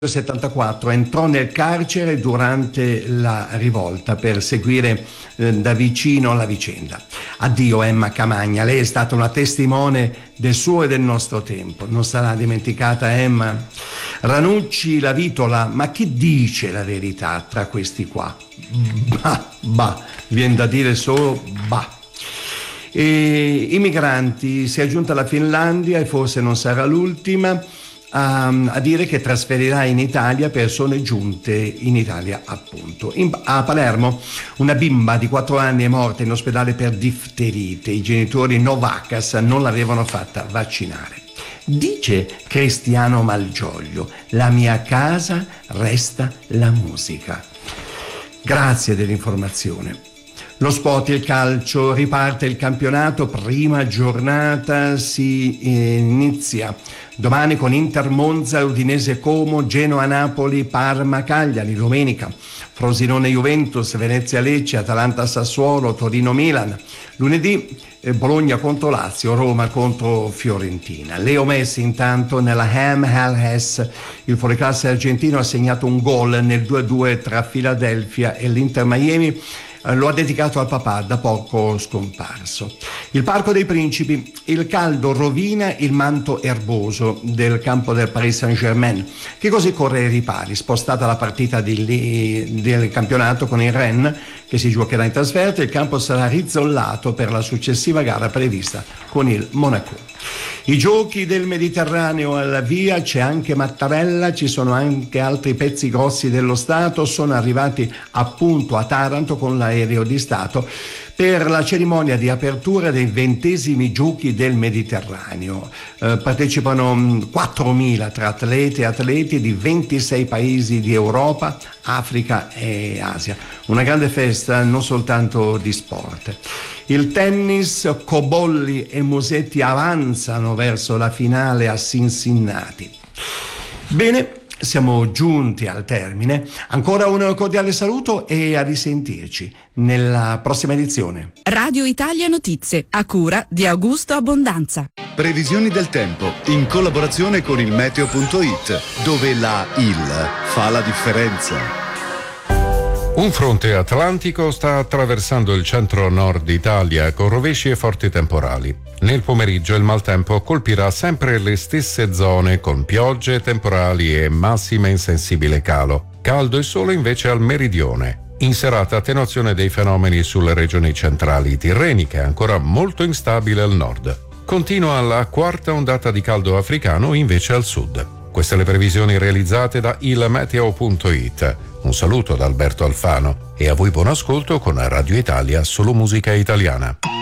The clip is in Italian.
1974 entrò nel carcere durante la rivolta per seguire da vicino la vicenda. Addio Emma Camagna, lei è stata una testimone del suo e del nostro tempo. Non sarà dimenticata Emma. Ranucci, La Vitola, ma chi dice la verità tra questi qua? Viene da dire solo bah. E i migranti, si è aggiunta la Finlandia e forse non sarà l'ultima a dire che trasferirà in Italia persone giunte in Italia, appunto. A Palermo una bimba di 4 anni è morta in ospedale per difterite. I genitori Novax non l'avevano fatta vaccinare. Dice Cristiano Malgioglio: la mia casa resta la musica. Grazie dell'informazione. Lo sport, il calcio, riparte il campionato, prima giornata si inizia domani con Inter Monza, Udinese Como, Genoa Napoli, Parma Cagliari, domenica Frosinone Juventus, Venezia Lecce, Atalanta Sassuolo, Torino Milan, lunedì Bologna contro Lazio, Roma contro Fiorentina. Leo Messi intanto nella Ham Hell Hess, il fuoriclasse argentino ha segnato un gol nel 2-2 tra Philadelphia e l'Inter Miami. Lo ha dedicato al papà da poco scomparso. Il Parco dei Principi, il caldo rovina il manto erboso del campo del Paris Saint-Germain, che così corre ai ripari, spostata la partita del campionato con il Rennes che si giocherà in trasferta. Il campo sarà rizzollato per la successiva gara prevista con il Monaco. I giochi del Mediterraneo alla via, c'è anche Mattarella, ci sono anche altri pezzi grossi dello Stato, sono arrivati appunto a Taranto con l'aereo di Stato per la cerimonia di apertura dei 20esimi giochi del Mediterraneo. Partecipano 4.000 tra atlete e atleti di 26 paesi di Europa, Africa e Asia. Una grande festa non soltanto di sport. Il tennis, Cobolli e Musetti avanzano verso la finale a Cincinnati. Bene, siamo giunti al termine. Ancora un cordiale saluto e a risentirci nella prossima edizione. Radio Italia Notizie, a cura di Augusto Abbondanza. Previsioni del tempo in collaborazione con il meteo.it, dove la IL fa la differenza. Un fronte atlantico sta attraversando il centro-nord Italia con rovesci e forti temporali. Nel pomeriggio il maltempo colpirà sempre le stesse zone con piogge, temporali e massime in sensibile calo. Caldo e sole invece al meridione. In serata attenuazione dei fenomeni sulle regioni centrali tirreniche, ancora molto instabile al nord. Continua la quarta ondata di caldo africano invece al sud. Queste le previsioni realizzate da ilmeteo.it. Un saluto da Alberto Alfano e a voi buon ascolto con Radio Italia, solo musica italiana.